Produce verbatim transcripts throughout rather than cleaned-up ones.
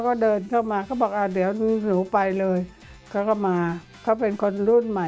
ก็เดินเข้ามาเขาบอกอ่าเดี๋ยวหนูไปเลยเขาก็มาเขาเป็นคนรุ่นใหม่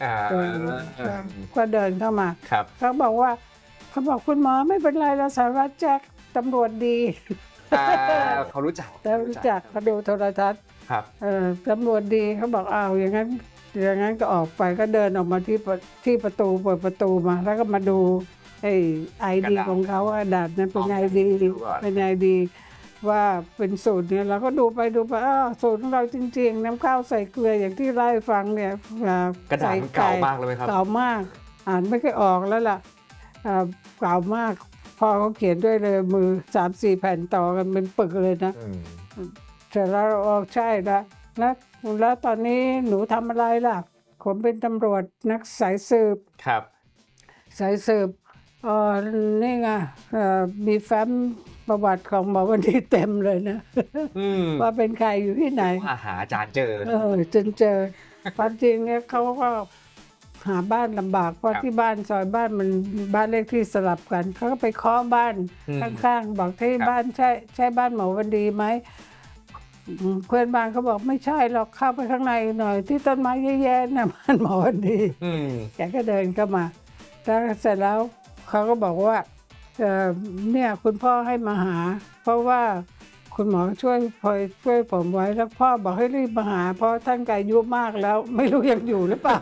ก็เดินเข้ามาเขาบอกว่าเขาบอกคุณหมอไม่เป็นไรแล้วสารวัตรแจ็คตำรวจดีเขารู้จักแต่รู้จักเขาดูโทรทัศน์ตำรวจดีเขาบอกอ้าวอย่างนั้นอย่างนั้นก็ออกไปก็เดินออกมาที่ที่ประตูเปิดประตูมาแล้วก็มาดูไอ้ไอดีของเขากระดาษนั้นเป็นไอดีเป็นไอดีว่าเป็นสูตรเนี่ยเราก็ดูไปดูไปอ้าวสูตรของเราจริงๆน้ำข้าวใส่เกลืออย่างที่ไล่ฟังเนี่ยกระดาษมันเก่ามากเลยไหมครับเก่ามากอ่านไม่เคยออกแล้วล่ะเก่ามากพอเขาเขียนด้วยเลยมือสามสี่แผ่นต่อกันเป็นปึกเลยนะเสร็จแล้วออกใช่แล้วแล้วแล้วตอนนี้หนูทำอะไรล่ะผมเป็นตำรวจนักสายสืบครับสายสืบอ๋อนี่ไงมีแฟ้มประวัติของหมอวันดีเต็มเลยนะว่าเป็นใครอยู่ที่ไหนหาอาจารย์เจอเออจนเจอความจริงเนี่ยเขาก็หาบ้านลำบากเพราะที่บ้านซอยบ้านมันบ้านเลขที่สลับกันเขาก็ไปเคาะบ้านข้างๆบอกที่บ้านใช่ใช่บ้านหมอวันดีไหมเพื่อนบ้านเขาบอกไม่ใช่หรอกเข้าไปข้างในหน่อยที่ต้นไม้แย่ๆนะบ้านหมอวันดีแกก็เดินเข้ามาแล้วเสร็จแล้วเขาก็บอกว่าเนี่ยคุณพ่อให้มาหาเพราะว่าคุณหมอช่วยพอยช่วยผมไว้แล้วพ่อบอกให้รีบมาหาเพราะท่านอายุมากแล้วไม่รู้ยังอยู่หรือเปล่า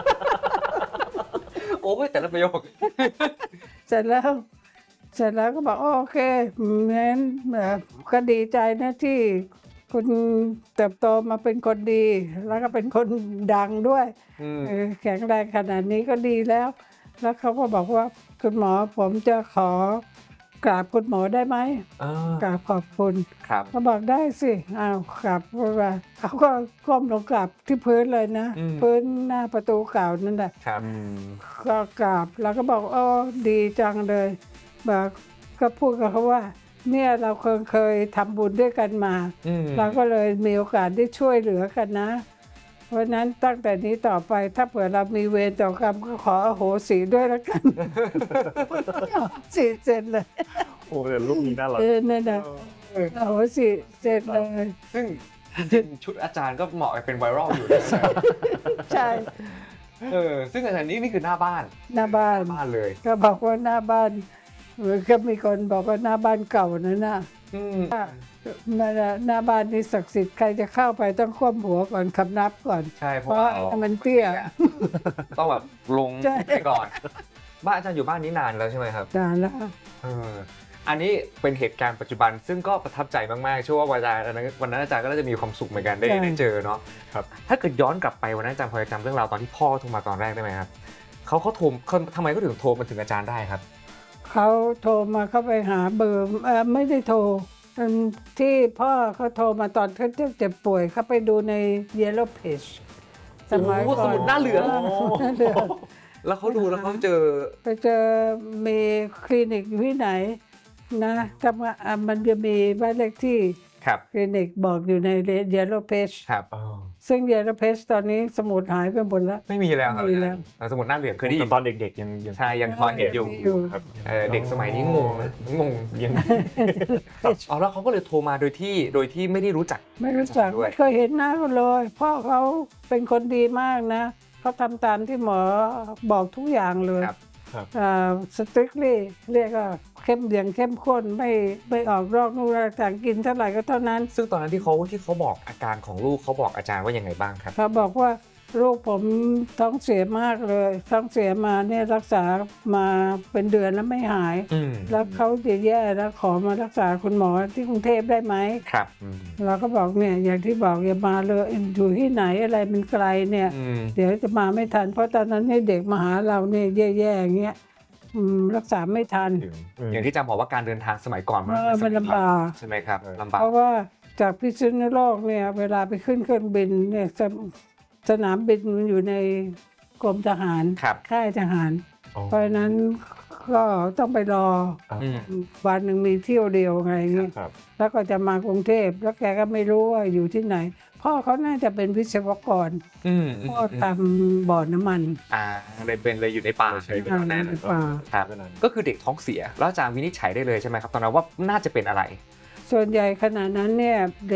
โอ้ยแต่ละประโยคเสร็จแล้วเสร็จแล้วก็บอกโอเคงั้นก็ดีใจนะที่คุณเติบโตมาเป็นคนดีแล้วก็เป็นคนดังด้วยแข็งแรงขนาดนี้ก็ดีแล้วแล้วเขาก็บอกว่าคุณหมอผมจะขอกราบคุณหมอได้ไหมกราบขอบคุณเขาบอกได้สิอ้าวกราบว่าเขาก็ก้มลงกราบที่พื้นเลยนะพื้นหน้าประตูเก่านั่นแหละก็กราบแล้วก็บอกโอ้ดีจังเลยบอกก็พูดกับเขาว่าเนี่ยเราเคยเคยทำบุญด้วยกันมาเราก็เลยมีโอกาสได้ช่วยเหลือกันนะเพราะนั้นตั้งแต่นี้ต่อไปถ้าเผื่อเรามีเวรต่อกรรมก็ขออโหสิด้วยแล้วกันสิเสร็จเลยโอ้เดี๋ยวลูกนี้น่ารักเออนั่นนะอโหสิเสร็จเลยซึ่งชุดอาจารย์ก็เหมาะเป็นไวรัลอยู่นะใช่เออซึ่งอาจารย์นี่นี่คือหน้าบ้านหน้าบ้านบ้านเลยก็บอกว่าหน้าบ้านก็มีคนบอกว่าหน้าบ้านเก่านั่นน่ะหน้าบ้านนี่ศักดิ์สิทธิ์ใครจะเข้าไปต้องคว่ำหัวก่อนคำนับก่อนใช่เพราะมันเตี้ยต้องแบบลงไปก่อนบ้านอาจารย์อยู่บ้านนี้นานแล้วใช่ไหมครับนานแล้วเอออันนี้เป็นเหตุการณ์ปัจจุบันซึ่งก็ประทับใจมากๆเชื่อว่าวันนั้นวันนั้นอาจารย์ก็น่าจะมีความสุขเหมือนกันได้ได้เจอเนาะครับถ้าเกิดย้อนกลับไปวันนั้นอาจารย์พอจะจำเรื่องราวตอนที่พ่อโทรมาตอนแรกได้ไหมครับเขาเขาโทรทำไมเขาถึงโทรมาถึงอาจารย์ได้ครับเขาโทรมาเข้าไปหาเบอร์ไม่ได้โทรที่พ่อเขาโทรมาตอนเขาเจ็บป่วยเขาไปดูใน Yellow Page สมัยก่อนสมุดหน้าเหลืองแล้วเขาดูแล้วเขาเจอไปเจอมีคลินิกอยู่ที่ไหนนะทำมันจะมีบ้านเลขที่คลินิกบอกอยู่ใน Yellow Page ครับซึ่ง Yellow Page ตอนนี้สมุดหายไปหมดแล้วไม่มีแล้วครับสมุดหน้าเหลืองเคยได้ยินตอนเด็กๆยังใช่ยังพอเห็นอยู่เด็กสมัยนี้งงนะงงยังอ๋อแล้วเขาก็เลยโทรมาโดยที่โดยที่ไม่ได้รู้จักไม่รู้จักไม่เคยเห็นหน้าเขาเลยพ่อเขาเป็นคนดีมากนะเขาทำตามที่หมอบอกทุกอย่างเลยสตริกลี่เรียกว่าเข้มเดียงเข้มข้นไม่ไม่ออกรอกนู่นต่างกินเท่าไหร่ก็เท่านั้นซึ่งตอนนั้นที่เขาที่เขาบอกอาการของลูกเขาบอกอาจารย์ว่ายังไงบ้างครับเขาบอกว่าลูกผมท้องเสียมากเลยท้องเสียมาเนี่ยรักษามาเป็นเดือนแล้วไม่หายแล้วเขาจะแย่แล้วขอมารักษาคุณหมอที่กรุงเทพได้ไหมครับเราก็บอกเนี่ยอย่างที่บอกอย่ามาเลยอยู่ที่ไหนอะไรมันไกลเนี่ยเดี๋ยวจะมาไม่ทันเพราะตอนนั้นเนี่ยเด็กมาหาเราเนี่ยแย่ๆอย่างเงี้ยรักษาไม่ทันอย่างที่จำบอกว่าการเดินทางสมัยก่อนมันลำบากใช่ไหมครับลำบากเพราะว่าจากพิษณุโลกเนี่ยเวลาไปขึ้นเครื่องบินเนี่ยสนามบินมันอยู่ในกรมทหารค่ายทหารเพราะฉะนั้นก็ต้องไปรอวันหนึ่งมีเที่ยวเดียวไงเงี้ยแล้วก็จะมากรุงเทพแล้วแกก็ไม่รู้ว่าอยู่ที่ไหนพ่อเขาน่าจะเป็นวิศวกรพ่อทำบ่อน้ำมันอ่าเลยเป็นเลยอยู่ในป่าใช่ไหมแน่นครับก็คือเด็กท้องเสียแล้วอาจารย์วินิจฉัยได้เลยใช่ไหมครับตอนนั้นว่าน่าจะเป็นอะไรส่วนใหญ่ขณะนั้นเนี่ย